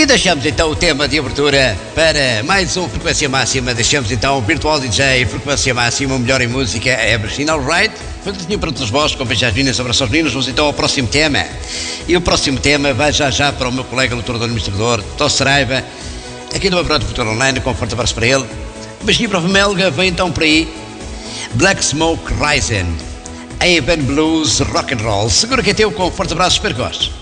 E deixamos então o tema de abertura para mais um Frequência Máxima. Deixamos então o Virtual DJ Frequência Máxima, o melhor em música, Everything Alright. Foi o que tinha para todos vós, com beijos às meninas, abraços aos meninos. Vamos então ao próximo tema. E o próximo tema vai já para o meu colega leitor do administrador, Tó Saraiva, aqui do Abrão de Futuro Online, com um forte abraço para ele. Um beijinho para a Melga, vem então por aí Black Smoke Rising, Aben Blues Rock and Roll. Segura que é teu, com um forte abraço, espero que gostes.